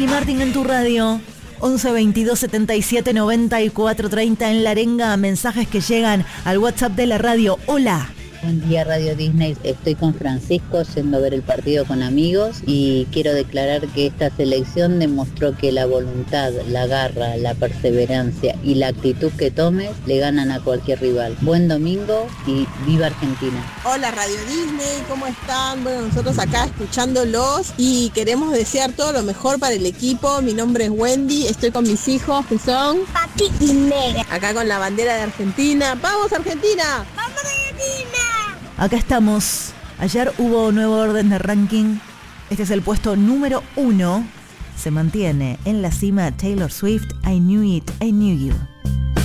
Ricky Martin en tu radio. 11 22 77 94 30 en la arenga. Mensajes que llegan al WhatsApp de la radio. Hola. Buen día, Radio Disney. Estoy con Francisco yendo a ver el partido con amigos y quiero declarar que esta selección demostró que la voluntad, la garra, la perseverancia y la actitud que tomes le ganan a cualquier rival. Buen domingo y viva Argentina. Hola Radio Disney, ¿cómo están? Bueno, nosotros acá escuchándolos y queremos desear todo lo mejor para el equipo. Mi nombre es Wendy, estoy con mis hijos que son Pati y Mega. Acá con la bandera de Argentina. ¡Vamos Argentina! ¡Vamos Argentina! Acá estamos. Ayer hubo nuevo orden de ranking. Este es el puesto número 1. Se mantiene en la cima Taylor Swift, I Knew It, I Knew You.